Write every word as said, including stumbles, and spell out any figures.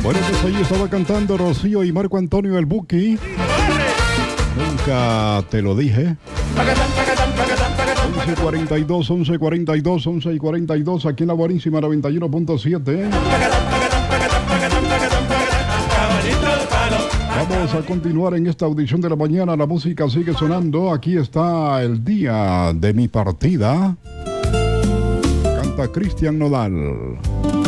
Bueno, pues ahí estaba cantando Rocío y Marco Antonio el Buki. Nunca te lo dije. once cuarenta y dos, once cuarenta y dos, once cuarenta y dos, aquí en la Buenísima noventa y uno punto siete. Vamos a continuar en esta audición de la mañana. La música sigue sonando. Aquí está El día de mi partida. Canta Cristian Nodal.